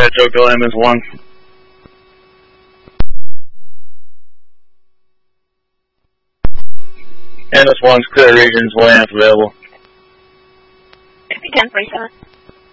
Joke Lamb is 1. And this one's clear regions, 1 amp available. 1047.